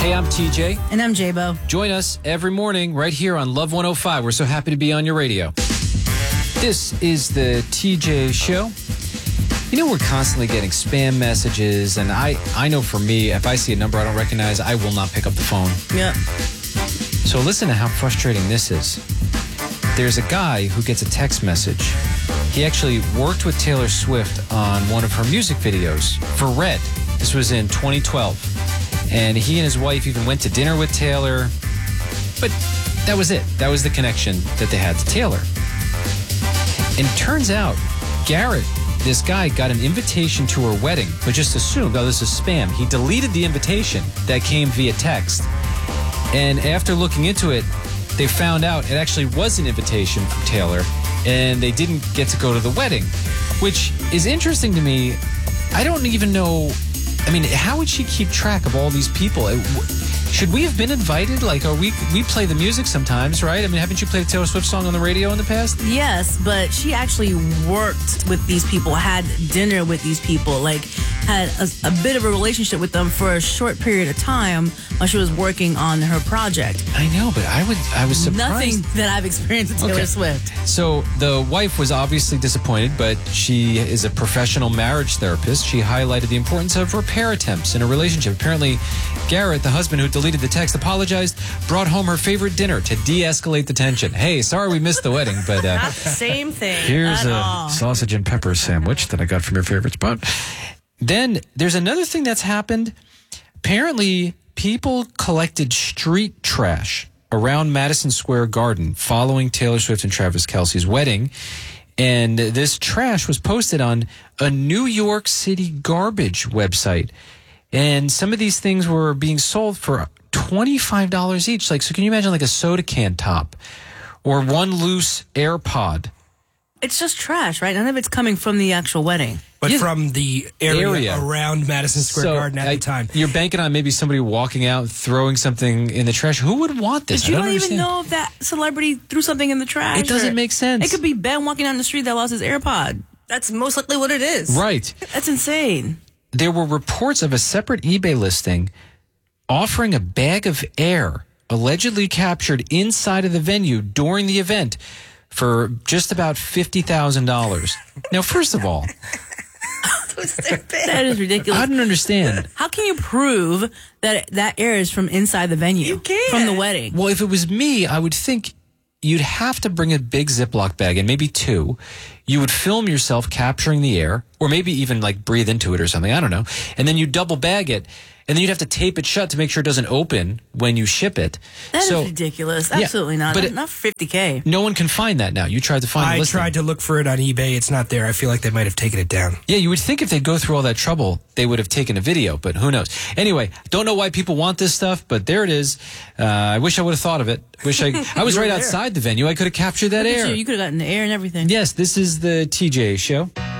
Hey, I'm TJ. And I'm J-Bo. Join us every morning right here on Love 105. We're so happy to be on your radio. This is the TJ Show. You know, we're constantly getting spam messages, and I know for me, if I see a number I don't recognize, I will not pick up the phone. Yep. So listen to how frustrating this is. There's a guy who gets a text message. He actually worked with Taylor Swift on one of her music videos for Red. This was in 2012. And he and his wife even went to dinner with Taylor. But that was it. That was the connection that they had to Taylor. And it turns out, Garrett, this guy, got an invitation to her wedding, but just assumed, oh, this is spam. He deleted the invitation that came via text. And after looking into it, they found out it actually was an invitation from Taylor, and they didn't get to go to the wedding, which is interesting to me. I don't even know. I mean, how would she keep track of all these people? Should we have been invited? Like, we play the music sometimes, right? I mean, haven't you played a Taylor Swift song on the radio in the past? Yes, but she actually worked with these people, had dinner with these people, like had a bit of a relationship with them for a short period of time while she was working on her project. I know, but I was surprised. Nothing that I've experienced with Taylor Swift. So the wife was obviously disappointed, but she is a professional marriage therapist. She highlighted the importance of repair attempts in a relationship. Apparently, Garrett, the husband who deleted the text, apologized, brought home her favorite dinner to de-escalate the tension. Hey, sorry we missed the wedding, but not the same thing. Here's a sausage and pepper sandwich that I got from your favorite spot. Then there's another thing that's happened. Apparently, people collected street trash around Madison Square Garden following Taylor Swift and Travis Kelce's wedding. And this trash was posted on a New York City garbage website. And some of these things were being sold for $25 each. Like, so can you imagine like a soda can top or one loose AirPod? It's just trash, right? None of it's coming from the actual wedding. But from the area around Madison Square Garden at the time. You're banking on maybe somebody walking out, throwing something in the trash. Who would want this? But you don't even know if that celebrity threw something in the trash. It doesn't make sense. It could be Ben walking down the street that lost his AirPod. That's most likely what it is. Right. That's insane. There were reports of a separate eBay listing offering a bag of air allegedly captured inside of the venue during the event for just about $50,000. Now, first of all, that is ridiculous. I don't understand. How can you prove that that air is from inside the venue? You can't. From the wedding. Well, if it was me, I would think you'd have to bring a big Ziploc bag and maybe two. You would film yourself capturing the air, or maybe even like breathe into it or something. I don't know. And then you double bag it. And then you'd have to tape it shut to make sure it doesn't open when you ship it. That is ridiculous. Absolutely not. But not for $50K. No one can find that now. You tried to find it. I tried to look for it on eBay. It's not there. I feel like they might have taken it down. Yeah, you would think if they'd go through all that trouble, they would have taken a video, but who knows? Anyway, don't know why people want this stuff, but there it is. I wish I would have thought of it. Wish I was right outside the venue. I could have captured that air. You could have gotten the air and everything. Yes, this is the TJ Show.